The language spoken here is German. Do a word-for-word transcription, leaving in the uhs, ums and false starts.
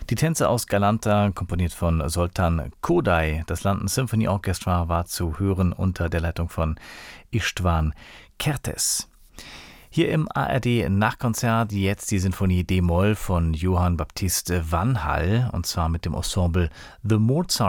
Die Tänze aus Galanta, komponiert von Zoltán Kodály. Das London Symphony Orchestra war zu hören unter der Leitung von István Kertész. Hier im A R D-Nachkonzert jetzt die Sinfonie D-Moll von Johann Baptist Vanhal, und zwar mit dem Ensemble The Mozart